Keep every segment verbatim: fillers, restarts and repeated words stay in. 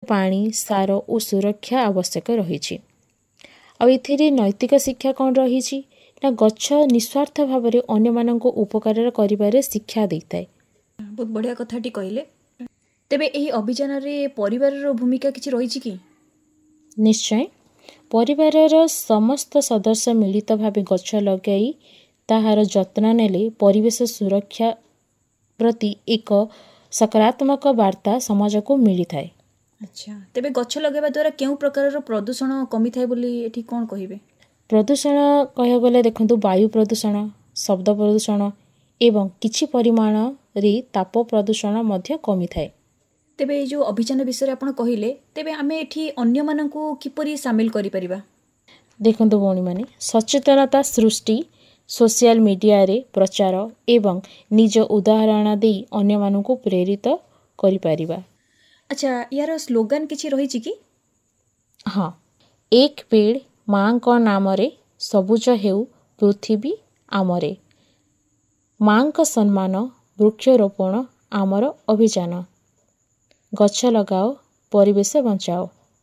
पानी सार और सुरक्षा आवश्यक रही। आउ नैतिक शिक्षा कौन रही ना गछ निस्वार्थ भाव में अन्य मानक उपकार करिबारे शिक्षा देता है। बहुत बढ़िया कथाटी कहले। तेबे एही अभियान रे परिवार भूमिका किछि रही कि? निश्चय परिवार समस्त सदस्य मिलित भाव गछ लगाई ताहार जत्न नेले परिवेश सुरक्षा प्रति एक सकारात्मक वार्ता समाज को मिली थाए। अच्छा, तेबे गछ लगाइबा द्वारा केउ प्रकार प्रदूषण कमी थाए बोली एठी कोन कहिबे? प्रदूषण कह गले देखंतु वायु प्रदूषण, शब्द प्रदूषण एवं किछि परिमाण रे ताप प्रदूषण मध्य कमी थाए। तेबे जो अभियान विषय आपण कहिले तेबे आमे एठी अन्य माननकु किपरि शामिल करि परिबा? देखंतु भौणी माने सचेतनता सृष्टि, सोशल मीडिया रे प्रचार एवं निज उदाहरण दे अन्य माननकु प्रेरित करि परिबा। अच्छा, यार स्लोगन किछि रहिछि कि? हाँ, एक पेड़ माँ को नाम रे सबुज हेउ पृथ्वी आमरे, माँ को सम्मान वृक्षरोपण आमर अभियान, गछ लगाओ परिवेश बचाओ।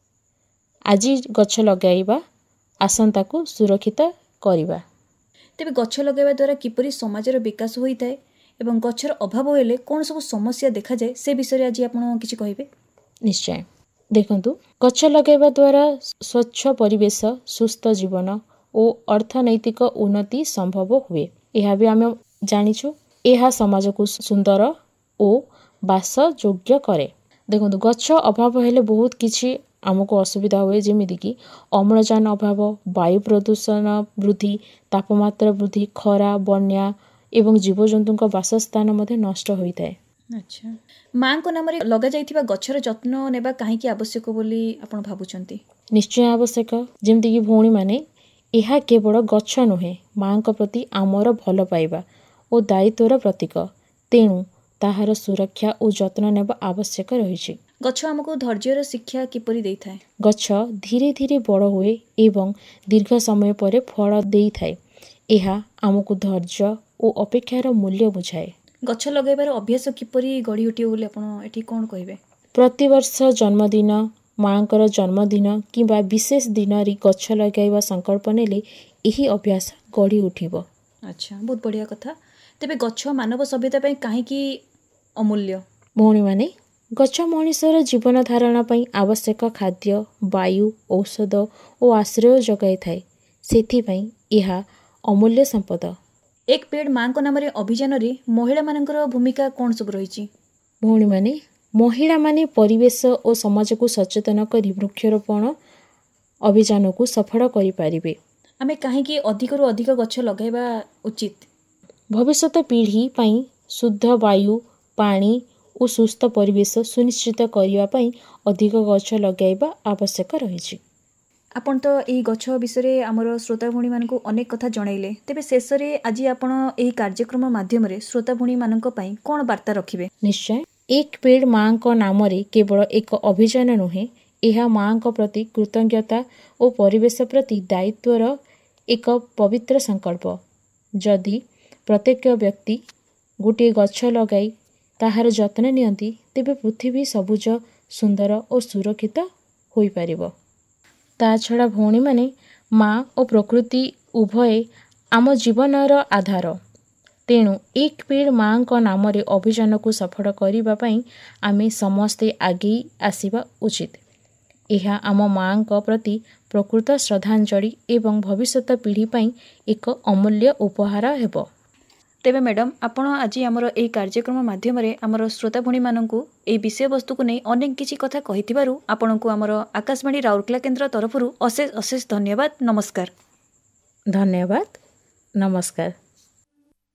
आज गछ लगाइबा आसंता को सुरक्षित करिबा। तेबे गछ लगाइबा द्वारा किपरि समाजर विकास होई थाए एवं गछर अभाव होले कोन सब समस्या देखा जाए से विषय आज आपण किछि कहिबे? निश्चय देखंतु गछ लगाइबा द्वारा स्वच्छ परिवेश, सुस्थ जीवन और अर्थनैतिक उन्नति संभव हुए। यह भी आम जानिछु। यह समाज को सुंदर और बास योग्य करे। देखंतु गछ अभाव हेले बहुत किछि आमको असुविधा हुए, जेमिति कि अम्लजान अभाव, वायु प्रदूषण वृद्धि, तापमात्रा वृद्धि, खरा, बन्या एवं जीवजंतु का बासस्थान मध्ये नष्ट होइताए। अच्छा, माँ को नाम रे लगा जाइथिबा गछर जत्न नेबा काहे कि आवश्यक बोली आपण भाबुचंती? निश्चय आवश्यक। जेमिति कि भौणी माने यह केवल गछ नुहे, माँ को प्रति आमर भल पाइबा और दायित्वर प्रतीक। तेणु ताहार सुरक्षा और जत्न नेबा आवश्यक रही। गछ हमको धैर्यर शिक्षा किपरि देई थाए? गछ धीरे धीरे बड़ हुए एवं दीर्घ समय पर फल देई थाए। यह आमको धैर्य और अपेक्षार मूल्य बुझाए। गछ लगाइबार अभ्यास किपरि गढ़ी उठियो बोली आपण एठी कोन कहिबे? प्रतिवर्ष जन्मदिन, माँकर जन्मदिन किंबा विशेष दिन रे गछ लगाइबा संकल्प नेले यही अभ्यास गढ़ी उठिबो। अच्छा, बहुत बढ़िया कथा। तेबे गछ मानव सभ्यता पई काहे कि अमूल्य? भौणी माने गछ मनुष्यर जीवन धारण पई आवश्यक खाद्य, वायु, औषध और आश्रय जगाई थाए। सेथि पई यह अमूल्य संपद। एक पेड़ माँ को नाम रे अभियान रे महिला मानकर भूमिका कोन सब रहिछि? भौणी माने महिला माने परिवेश और समाज को सचेतन करी वृक्षरोपण अभियान को सफल करि पारिबे। आमे काहे कि अधिक रु अधिक गछ लगाइबा उचित? भविष्यत पीढ़ी पई शुद्ध वायु, पानी और सुस्थ परिवेश सुनिश्चित करिवा पई अधिक गछ लगाइबा आवश्यक रहिछि। आपण तो एही गछ विषय आमर श्रोता भूणी मानकु अनेक कथा जणाइले। तेबे शेष रे आज आपण एही कार्यक्रम माध्यम रे श्रोता भूणी मानक पई कोन वार्ता रखिबे? निश्चय एक पेड़ माँ को नाम रे केवल एक अभियान नुहे, यह माँ को प्रति कृतज्ञता और परिवेश प्रति दायित्वर एक पवित्र संकल्प। जदि प्रत्येक व्यक्ति गोटे गछ लगाई ताहार जत्न नियंती तेबे पृथ्वी सबुज, सुंदर और सुरक्षित होई परिबो। ता छड़ा भौणी माने माँ और प्रकृति उभय आम जीवनर आधार। तेणु एक पेड़ माँ को नाम रे अभियान को सफल करिबा पई आमे समस्ते आगे आसिबा उचित। यह आम माँ को प्रति प्रकृत श्रद्धांजलि एवं भविष्यत पीढ़ी पई एक अमूल्य उपहार हेबो। तेबे मैडम आपण आज आमर एही कार्यक्रम माध्यम रे आमर श्रोता भूणी माननकु एही विषय वस्तु को नै अनेक किछि कथा कहिथिबारु आपणकु आमर आकाशवाणी राउरकेला केन्द्र तरफरु अशेष अशेष धन्यवाद। नमस्कार। धन्यवाद। नमस्कार।